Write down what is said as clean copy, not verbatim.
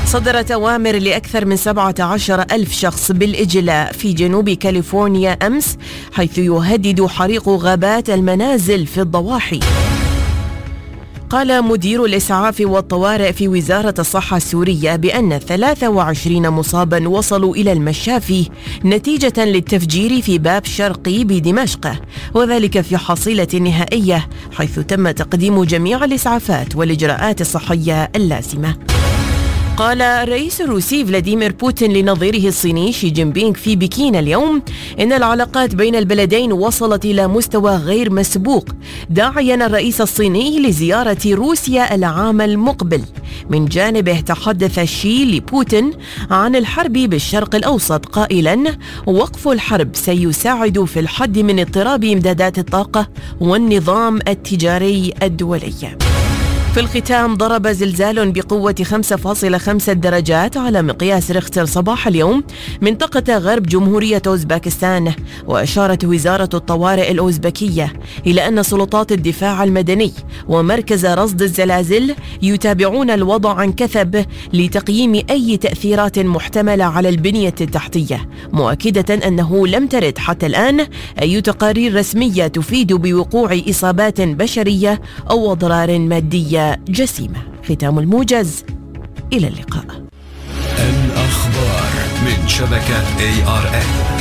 صدرت أوامر لأكثر من 17,000 شخص بالإجلاء في جنوب كاليفورنيا أمس، حيث يهدد حريق غابات المنازل في الضواحي. قال مدير الإسعاف والطوارئ في وزارة الصحة السورية بأن 23 مصابا وصلوا إلى المشافي نتيجة للتفجير في باب شرقي بدمشق، وذلك في حصيلة نهائية حيث تم تقديم جميع الإسعافات والإجراءات الصحية اللازمة. قال الرئيس الروسي فلاديمير بوتين لنظيره الصيني شي جين بينغ في بكين اليوم إن العلاقات بين البلدين وصلت إلى مستوى غير مسبوق، داعيا الرئيس الصيني لزيارة روسيا العام المقبل. من جانبه تحدث شي لبوتين عن الحرب بالشرق الأوسط قائلا: وقف الحرب سيساعد في الحد من اضطراب إمدادات الطاقة والنظام التجاري الدولي. في الختام، ضرب زلزال بقوة 5.5 درجات على مقياس ريختر صباح اليوم منطقة غرب جمهورية أوزباكستان، وأشارت وزارة الطوارئ الأوزبكية إلى أن سلطات الدفاع المدني ومركز رصد الزلازل يتابعون الوضع عن كثب لتقييم أي تأثيرات محتملة على البنية التحتية، مؤكدة أنه لم ترد حتى الآن أي تقارير رسمية تفيد بوقوع إصابات بشرية أو أضرار مادية جسيمة. ختام الموجز، إلى اللقاء. الأخبار من شبكة ARN.